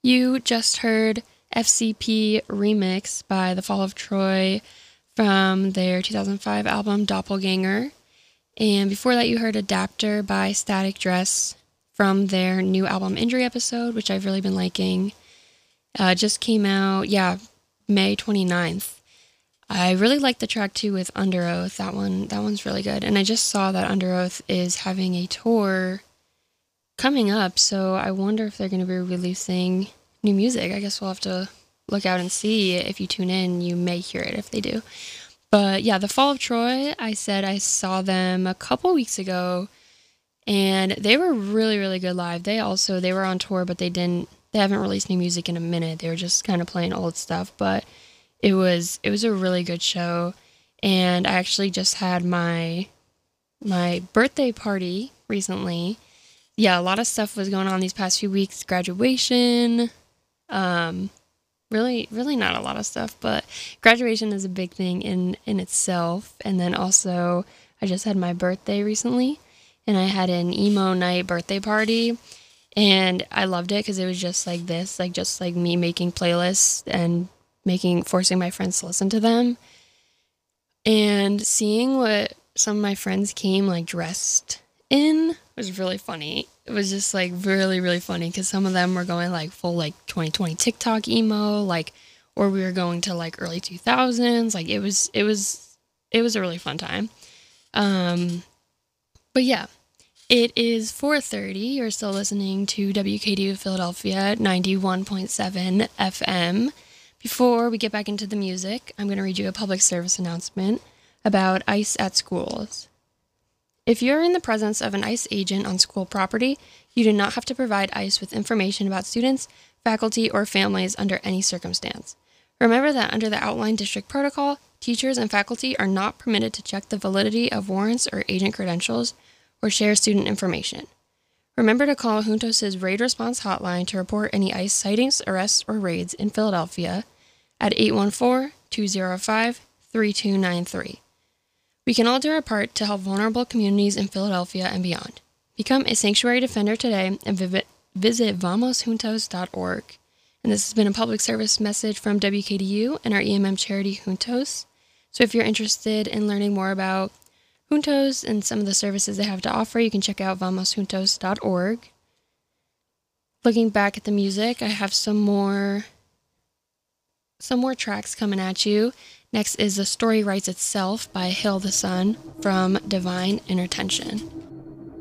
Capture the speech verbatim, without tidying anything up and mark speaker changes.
Speaker 1: You just heard F C P Remix by The Fall of Troy from their two thousand five album Doppelganger. And before that, you heard Adapter by Static Dress from their new album Injury Episode, which I've really been liking. Uh, just came out, yeah, May twenty-ninth. I really like the track too with Under Oath. That one, that one's really good. And I just saw that Under Oath is having a tour coming up, so I wonder if they're going to be releasing new music. I guess we'll have to look out and see. If you tune in, you may hear it if they do. But yeah, The Fall of Troy, I said I saw them a couple weeks ago, and they were really, really good live. They also, they were on tour, but they didn't, they haven't released new music in a minute. They were just kind of playing old stuff, but it was, it was a really good show. And I actually just had my, my birthday party recently. Yeah, a lot of stuff was going on these past few weeks. Graduation, um, really, really not a lot of stuff, but graduation is a big thing in, in itself. And then also, I just had my birthday recently, and I had an emo night birthday party, and I loved it because it was just like this, like just like me making playlists and making, forcing my friends to listen to them, and seeing what some of my friends came like dressed in was really funny. It was just like really, really funny because some of them were going like full like twenty twenty TikTok emo, like, or we were going to like early two thousands. Like it was, it was, it was a really fun time. Um, but yeah, it is four thirty. You're still listening to W K D U Philadelphia ninety-one point seven F M. Before we get back into the music, I'm going to read you a public service announcement about ICE at schools. If you're in the presence of an ICE agent on school property, you do not have to provide ICE with information about students, faculty, or families under any circumstance. Remember that under the outlined district protocol, teachers and faculty are not permitted to check the validity of warrants or agent credentials or share student information. Remember to call Juntos' Raid Response Hotline to report any ICE sightings, arrests, or raids in Philadelphia at eight one four, two zero five, three two nine three. We can all do our part to help vulnerable communities in Philadelphia and beyond. Become a sanctuary defender today and visit, visit vamos juntos dot org. And this has been a public service message from W K D U and our E M M charity Juntos. So if you're interested in learning more about Juntos and some of the services they have to offer, you can check out vamos juntos dot org. Looking back at the music, I have some more some more tracks coming at you. Next is The Story Writes Itself by Hail the Sun from Divine Intertention.